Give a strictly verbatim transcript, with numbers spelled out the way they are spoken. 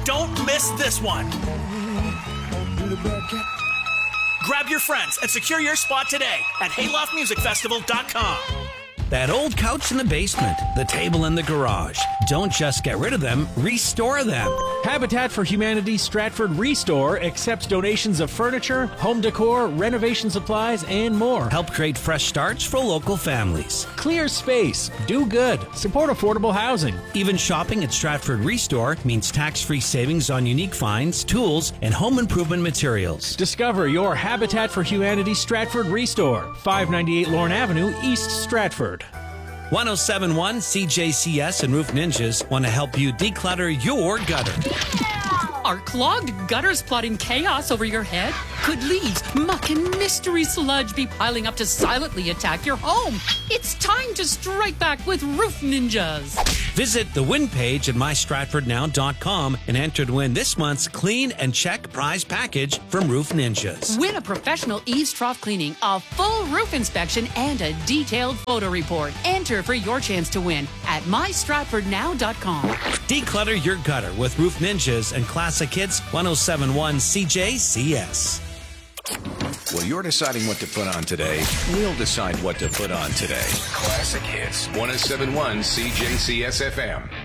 Don't miss this one. Grab your friends and secure your spot today at hayloft music festival dot com. That old couch in the basement, the table in the garage. Don't just get rid of them, restore them. Habitat for Humanity Stratford Restore accepts donations of furniture, home decor, renovation supplies, and more. Help create fresh starts for local families. Clear space, do good, support affordable housing. Even shopping at Stratford Restore means tax-free savings on unique finds, tools, and home improvement materials. Discover your Habitat for Humanity Stratford Restore, five ninety-eight Lorne Avenue, East Stratford. one oh seven point one C J C S and Roof Ninjas want to help you declutter your gutter. Are clogged gutters plotting chaos over your head? Could leaves, muck, and mystery sludge be piling up to silently attack your home? It's time to strike back with Roof Ninjas. Visit the win page at my stratford now dot com and enter to win this month's Clean and Check prize package from Roof Ninjas. Win a professional eaves trough cleaning, a full roof inspection, and a detailed photo report. Enter for your chance to win at my stratford now dot com. Declutter your gutter with Roof Ninjas and Classic Hits one oh seven point one C J C S. Well, you're deciding what to put on today. We'll decide what to put on today. Classic Hits one oh seven point one C J C S F M.